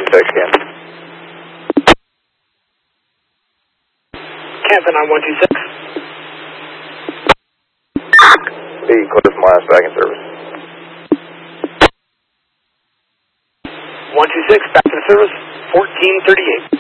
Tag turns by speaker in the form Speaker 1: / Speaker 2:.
Speaker 1: 126, Canton.
Speaker 2: Canton on 126.
Speaker 1: Lee, Cliff Miles, back in service.
Speaker 2: 126, back to the service, 1438.